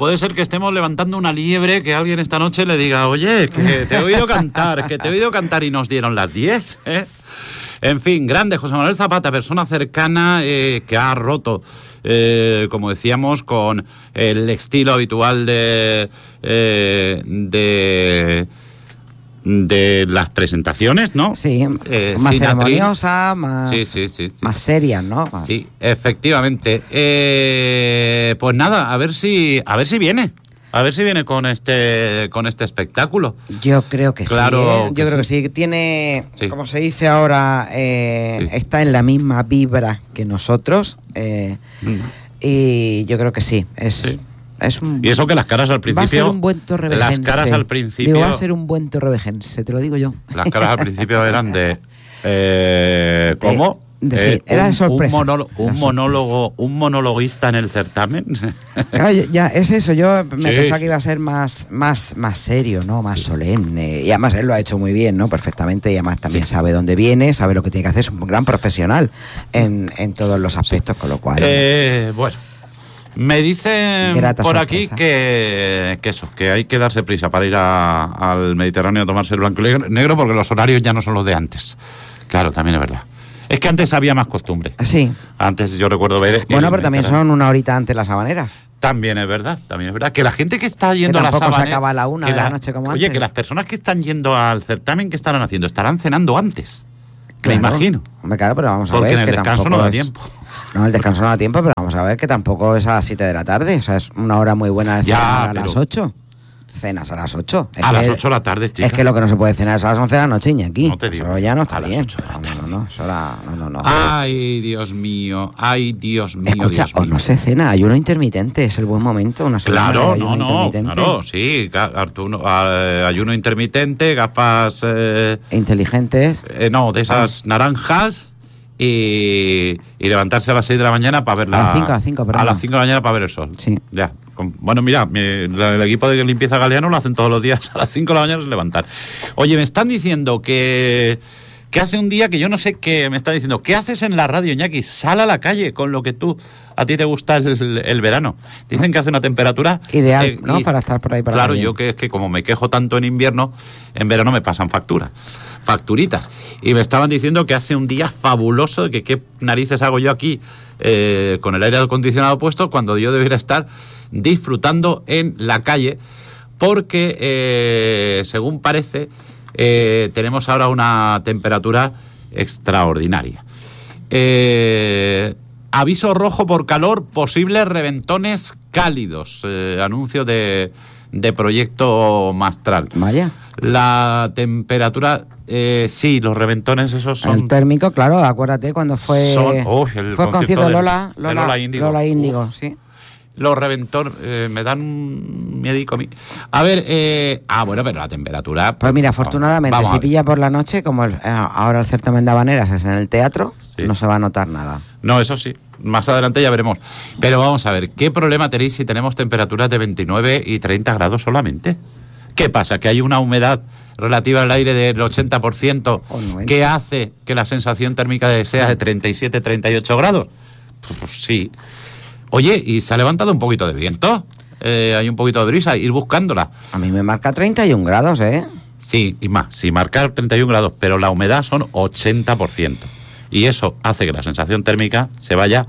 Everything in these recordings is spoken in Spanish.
puede ser que estemos levantando una liebre, que alguien esta noche le diga, oye, que te he oído cantar y nos dieron las 10, ¿eh? En fin, grande José Manuel Zapata, persona cercana que ha roto, como decíamos, con el estilo habitual de las presentaciones, ¿no? Sí, más ceremoniosa, más serias, ¿no? Más. Sí, efectivamente. Pues nada, a ver si viene. A ver si viene con este espectáculo. Yo creo que claro, sí. Yo creo que sí. Tiene, como se dice ahora, está en la misma vibra que nosotros. Y yo creo que sí. Y eso que las caras al principio... Va a ser un buen torrevejense. Las caras al principio... va a ser un buen torrevejense, te lo digo yo. Las caras al principio eran de... ¿Cómo? Era de sorpresa. Un monologuista en el certamen. Claro, ya es eso. Yo me pensaba que iba a ser más serio, ¿no? Más solemne. Y además él lo ha hecho muy bien, ¿no? Perfectamente. Y además también sabe dónde viene, sabe lo que tiene que hacer. Es un gran profesional en todos los aspectos, con lo cual... bueno... Me dicen por aquí que hay que darse prisa para ir al Mediterráneo a tomarse el blanco y negro, porque los horarios ya no son los de antes. Claro, también es verdad. Es que antes había más costumbre. Sí. Antes yo recuerdo ver... Bueno, pero también son una horita antes las habaneras. También es verdad. Que la gente que está yendo a las habaneras... se acaba a la 1 de la noche como antes. Oye, que las personas que están yendo al certamen, ¿qué estarán haciendo? Estarán cenando antes. Claro, me imagino. Hombre, claro, pero vamos a ver... Porque en el descanso no da tiempo. No, el descanso no da tiempo, pero vamos a ver que tampoco es a las 7 de la tarde. O sea, es una hora muy buena de cenar a las 8. Cenas a las 8. A las 8 de la tarde, chica. Es que lo que no se puede cenar es a las 11 de la noche, Iñaki. No te digo. Eso ya no está bien. No. Ay, Dios mío. Escucha, o no se cena, ayuno intermitente, es el buen momento. Claro, claro, sí. Ayuno intermitente, gafas... inteligentes. De esas naranjas... Y levantarse a las 6 de la mañana para ver a las 5, a las 5 de la mañana para ver el sol. Sí. Ya. Bueno, mira, el equipo de limpieza Galeano lo hacen todos los días. A las 5 de la mañana es levantar. Oye, me están diciendo que hace un día que yo no sé qué me están diciendo. ¿Qué haces en la radio, Iñaki? Sal a la calle con lo que a ti te gusta el verano. Dicen que hace una temperatura... ideal, ¿no? Para estar por ahí para claro, la calle. yo que es que como me quejo tanto en invierno, en verano me pasan facturitas. Y me estaban diciendo que hace un día fabuloso, que qué narices hago yo aquí con el aire acondicionado puesto cuando yo debería estar disfrutando en la calle, porque según parece tenemos ahora una temperatura extraordinaria. Aviso rojo por calor, posibles reventones cálidos, anuncio de proyecto Mastral. Vaya. La temperatura, sí, los reventones esos son... El térmico, claro, acuérdate cuando fue concierto de Lola Índigo, sí. Los reventones me dan un miedico a mí. A ver, bueno, pero la temperatura... Pues mira, afortunadamente, si pilla por la noche, como ahora el certamen de habaneras es en el teatro, no se va a notar nada. No, eso sí. Más adelante ya veremos. Pero vamos a ver, ¿qué problema tenéis si tenemos temperaturas de 29 y 30 grados solamente? ¿Qué pasa? ¿Que hay una humedad relativa al aire del 80% que hace que la sensación térmica sea de 37, 38 grados? Pues sí. Oye, ¿y se ha levantado un poquito de viento? Hay un poquito de brisa, ir buscándola. A mí me marca 31 grados, ¿eh? Sí, y más, sí, marca 31 grados, pero la humedad son 80%. Y eso hace que la sensación térmica se vaya...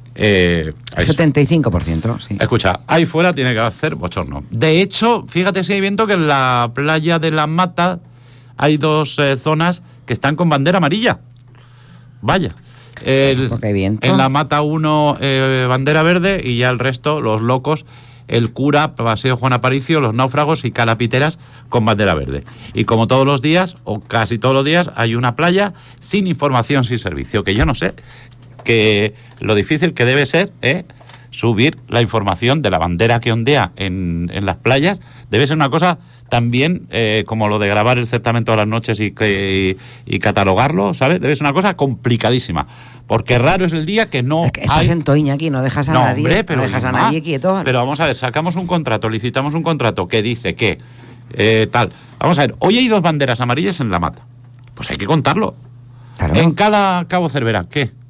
75%, sí. Escucha, ahí fuera tiene que hacer bochorno. De hecho, fíjate si hay viento que en la playa de La Mata hay 2 zonas que están con bandera amarilla. Vaya. Porque hay viento. En La Mata 1 bandera verde y ya el resto, los locos, el Cura, Paseo Juan Aparicio, los Náufragos y Calapiteras con bandera verde. Y como todos los días, o casi todos los días, hay una playa sin información, sin servicio, que yo no sé que lo difícil que debe ser subir la información de la bandera que ondea en las playas. Debe ser una cosa también como lo de grabar el certamen todas las noches y catalogarlo, ¿sabes? Debe ser una cosa complicadísima, porque raro es el día que no es que estás en Toiña aquí, no dejas a nadie, hombre, pero no dejas a nadie quieto. Pero vamos a ver, sacamos un contrato, licitamos un contrato que dice que tal. Vamos a ver, hoy hay 2 banderas amarillas en La Mata. Pues hay que contarlo. Claro. En Cabo Cervera, ¿qué?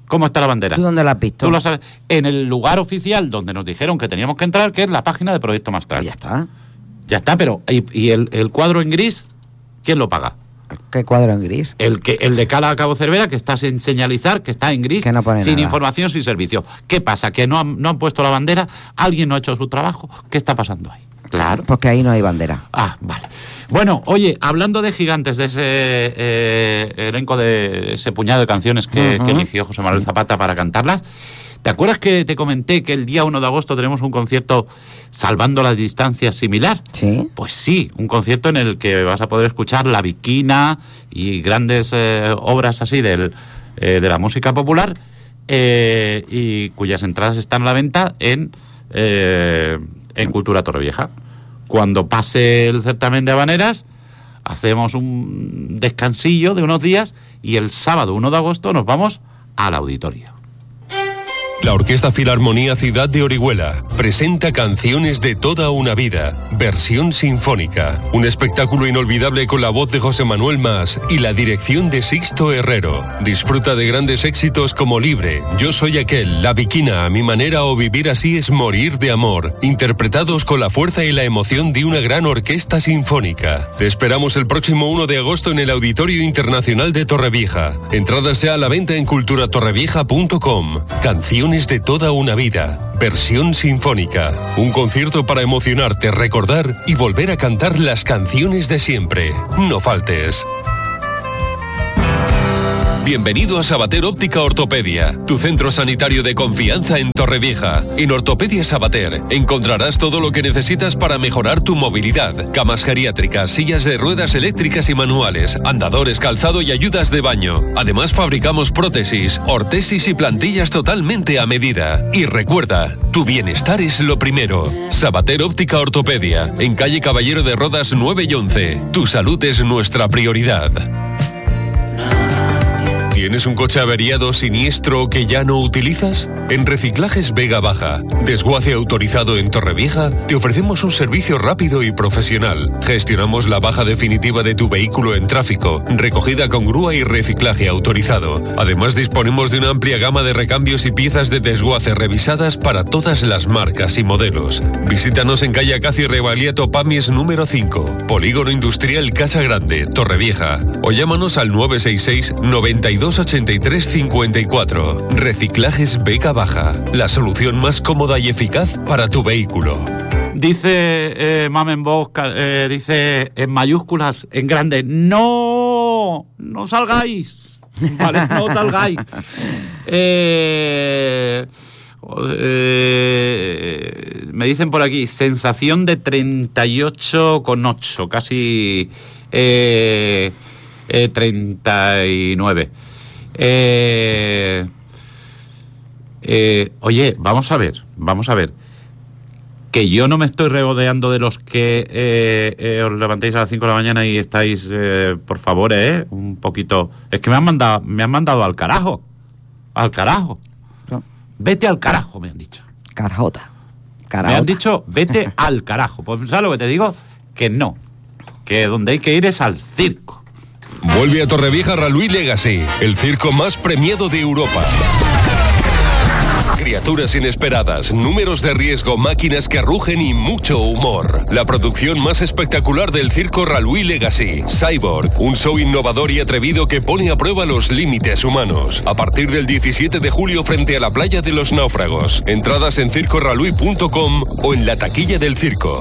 cómo está la bandera. ¿Tú dónde la has visto? Tú lo sabes. En el lugar oficial donde nos dijeron que teníamos que entrar, que es la página de Proyecto Mastral. Pues ya está. Ya está, pero ¿y el cuadro en gris? ¿Quién lo paga? ¿Qué cuadro en gris? El de Cala a Cabo Cervera, que está sin señalizar, que está en gris, que no pone sin nada. información, sin servicio. ¿Qué pasa? ¿Que no han puesto la bandera? ¿Alguien no ha hecho su trabajo? ¿Qué está pasando ahí? Claro. Porque ahí no hay bandera. Ah, vale. Bueno, oye, hablando de gigantes, de ese elenco, de ese puñado de canciones que eligió José Manuel Zapata para cantarlas, ¿te acuerdas que te comenté que el día 1 de agosto tenemos un concierto Salvando las Distancias similar? Sí. Pues sí, un concierto en el que vas a poder escuchar La Viquina y grandes obras así de la música popular, y cuyas entradas están a la venta en Cultura Torrevieja. Cuando pase el certamen de habaneras, hacemos un descansillo de unos días y el sábado 1 de agosto nos vamos al auditorio. La Orquesta Filarmonía Ciudad de Orihuela presenta Canciones de toda una vida, versión sinfónica. Un espectáculo inolvidable con la voz de José Manuel Mas y la dirección de Sixto Herrero. Disfruta de grandes éxitos como Libre, Yo soy aquel, La Viquina, A mi manera o Vivir así es morir de amor, interpretados con la fuerza y la emoción de una gran orquesta sinfónica. Te esperamos el próximo 1 de agosto en el Auditorio Internacional de Torrevieja. Entradas ya a la venta en culturatorrevieja.com. Canciones de toda una vida, versión sinfónica. Un concierto para emocionarte, recordar y volver a cantar las canciones de siempre. No faltes. Bienvenido a Sabater Óptica Ortopedia, tu centro sanitario de confianza en Torrevieja. En Ortopedia Sabater encontrarás todo lo que necesitas para mejorar tu movilidad. Camas geriátricas, sillas de ruedas eléctricas y manuales, andadores, calzado y ayudas de baño. Además fabricamos prótesis, ortesis y plantillas totalmente a medida. Y recuerda, tu bienestar es lo primero. Sabater Óptica Ortopedia, en calle Caballero de Rodas 9 y 11. Tu salud es nuestra prioridad. ¿Tienes un coche averiado, siniestro que ya no utilizas? En Reciclajes Vega Baja, desguace autorizado en Torrevieja, te ofrecemos un servicio rápido y profesional. Gestionamos la baja definitiva de tu vehículo en tráfico, recogida con grúa y reciclaje autorizado. Además, disponemos de una amplia gama de recambios y piezas de desguace revisadas para todas las marcas y modelos. Visítanos en calle Acacio Revaliato Pamies número 5, Polígono Industrial Casa Grande, Torrevieja. O llámanos al 966 92 83 54. Reciclajes Vega Baja, la solución más cómoda y eficaz para tu vehículo. Dice Mamen Bosch, dice en mayúsculas, en grande, no salgáis, ¿vale? No salgáis. Me dicen por aquí, sensación de 38,8, casi 39. Oye, vamos a ver, que yo no me estoy regodeando de los que os levantéis a las 5 de la mañana y estáis, por favor, un poquito, es que me han mandado al carajo, ¿no? Vete al carajo, me han dicho. Carjota. Me han dicho, vete al carajo. Pues ¿sabes lo que te digo? Que no, que donde hay que ir es al circo. Vuelve a Torrevieja Ralui Legacy, el circo más premiado de Europa. Criaturas inesperadas, números de riesgo, máquinas que rugen y mucho humor. La producción más espectacular del circo Ralui Legacy, Cyborg, un show innovador y atrevido que pone a prueba los límites humanos. A partir del 17 de julio frente a la playa de los náufragos. Entradas en circoralui.com o en la taquilla del circo.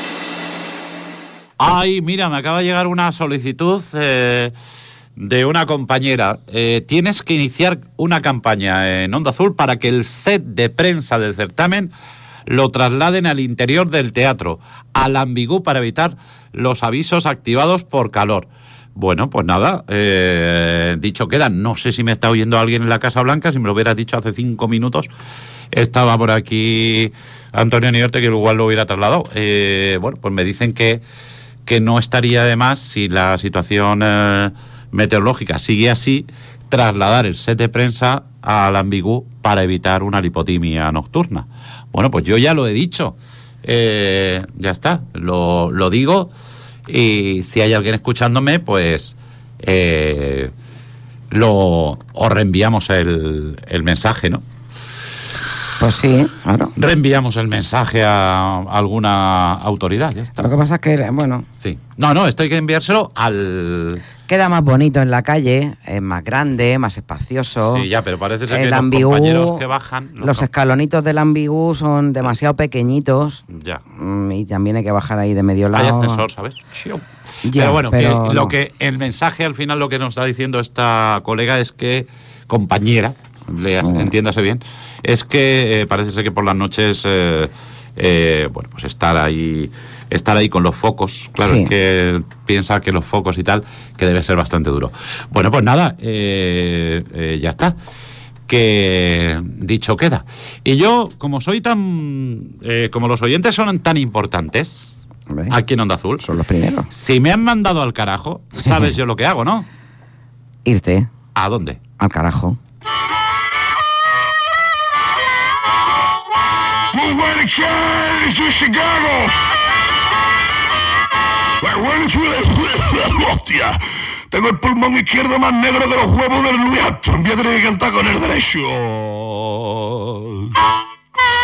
Ay, mira, me acaba de llegar una solicitud de una compañera. Tienes que iniciar una campaña en Onda Azul para que el set de prensa del certamen lo trasladen al interior del teatro, al ambigú, para evitar los avisos activados por calor. Bueno, pues nada, dicho queda. No sé si me está oyendo alguien en la Casa Blanca. Si me lo hubieras dicho hace 5 minutos, estaba por aquí Antonio Niorte, que igual lo hubiera trasladado. Bueno, pues me dicen que no estaría de más, si la situación meteorológica sigue así, trasladar el set de prensa al ambigú para evitar una lipotimia nocturna. Bueno, pues yo ya lo he dicho, ya está, lo digo, y si hay alguien escuchándome, pues le os reenviamos el mensaje, ¿no? Pues sí, claro. Reenviamos el mensaje a alguna autoridad, ya está. Lo que pasa es que, bueno... Sí. No, esto hay que enviárselo al... Queda más bonito en la calle, es más grande, más espacioso. Sí, ya, pero parece ser que los compañeros que bajan... Los escalonitos del Ambigú son demasiado pequeñitos. Ya. Y también hay que bajar ahí de medio lado. Hay ascensor, ¿sabes? Ya, pero bueno, pero lo que el mensaje al final lo que nos está diciendo esta colega es que, compañera, entiéndase bien, es que parece ser que por las noches, bueno, pues estar ahí con los focos, claro, sí. Es que piensa que los focos y tal, que debe ser bastante duro. Bueno, pues nada, ya está. Que dicho queda. Y yo, como soy tan... como los oyentes son tan importantes, aquí en Onda Azul... Son los primeros. Si me han mandado al carajo, sabes yo lo que hago, ¿no? Irte. ¿A dónde? Al carajo. ¡Hostia! Tengo el pulmón izquierdo más negro que los huevos del Luis Armstrong. Voy a tener que cantar con el derecho.